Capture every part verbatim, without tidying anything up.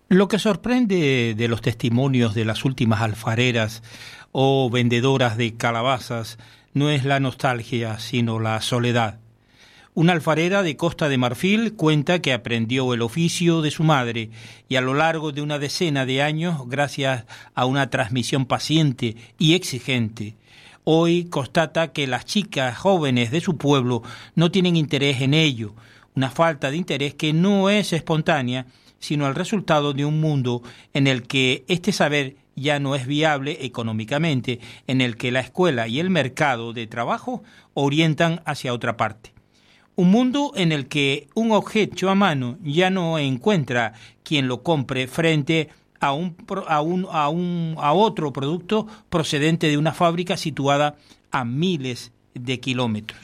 Lo que sorprende de los testimonios de las últimas alfareras o vendedoras de calabazas no es la nostalgia, sino la soledad. Una alfarera de Costa de Marfil cuenta que aprendió el oficio de su madre y a lo largo de una decena de años, gracias a una transmisión paciente y exigente, hoy constata que las chicas jóvenes de su pueblo no tienen interés en ello, una falta de interés que no es espontánea, sino el resultado de un mundo en el que este saber ya no es viable económicamente, en el que la escuela y el mercado de trabajo orientan hacia otra parte. Un mundo en el que un objeto a mano ya no encuentra quien lo compre frente a un, a un, a un, a otro producto procedente de una fábrica situada a miles de kilómetros.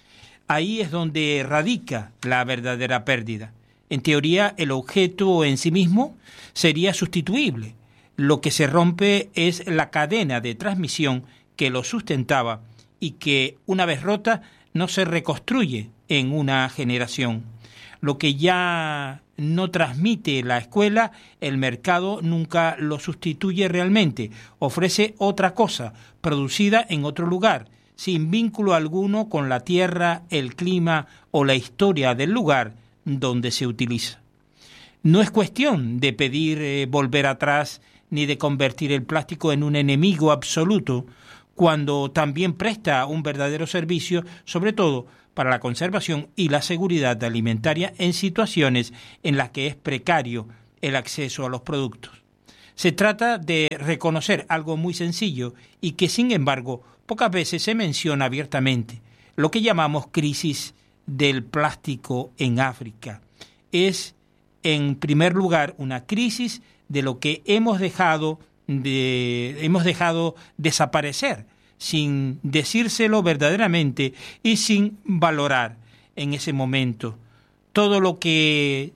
Ahí es donde radica la verdadera pérdida. En teoría, el objeto en sí mismo sería sustituible. Lo que se rompe es la cadena de transmisión que lo sustentaba y que, una vez rota, no se reconstruye en una generación. Lo que ya no transmite la escuela, el mercado nunca lo sustituye realmente. Ofrece otra cosa, producida en otro lugar, sin vínculo alguno con la tierra, el clima o la historia del lugar donde se utiliza. No es cuestión de pedir eh, volver atrás ni de convertir el plástico en un enemigo absoluto, cuando también presta un verdadero servicio, sobre todo para la conservación y la seguridad alimentaria en situaciones en las que es precario el acceso a los productos. Se trata de reconocer algo muy sencillo y que, sin embargo, pocas veces se menciona abiertamente, lo que llamamos crisis del plástico en África. Es, en primer lugar, una crisis de lo que hemos dejado de, hemos dejado desaparecer, sin decírselo verdaderamente y sin valorar en ese momento. Todo lo que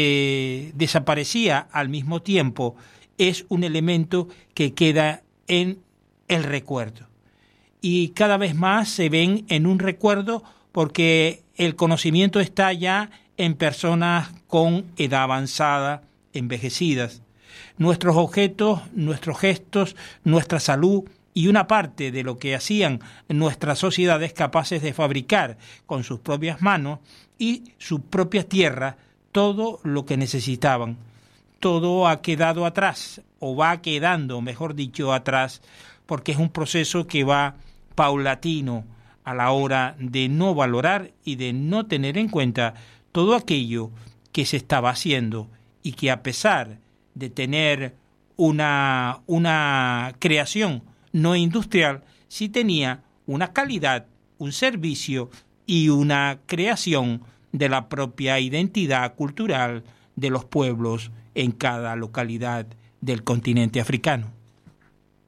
se desaparecía al mismo tiempo es un elemento que queda en el recuerdo. Y cada vez más se ven en un recuerdo porque el conocimiento está ya en personas con edad avanzada, envejecidas. Nuestros objetos, nuestros gestos, nuestra salud y una parte de lo que hacían nuestras sociedades capaces de fabricar con sus propias manos y su propia tierra todo lo que necesitaban. Todo ha quedado atrás, o va quedando, mejor dicho, atrás, porque es un proceso que va paulatino a la hora de no valorar y de no tener en cuenta todo aquello que se estaba haciendo y que, a pesar de tener una, una creación no industrial, sí tenía una calidad, un servicio y una creación de la propia identidad cultural de los pueblos en cada localidad del continente africano.